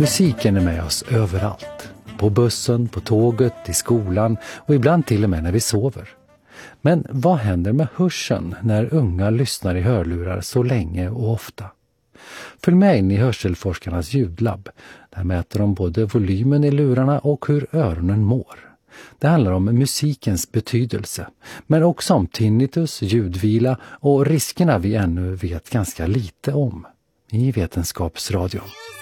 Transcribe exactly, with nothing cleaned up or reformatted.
Musiken är med oss överallt. På bussen, på tåget, i skolan och ibland till och med när vi sover. Men vad händer med hörseln när unga lyssnar i hörlurar så länge och ofta? Följ med in i hörselforskarnas ljudlabb. Där mäter de både volymen i lurarna och hur öronen mår. Det handlar om musikens betydelse, men också om tinnitus, ljudvila och riskerna vi ännu vet ganska lite om i Vetenskapsradion.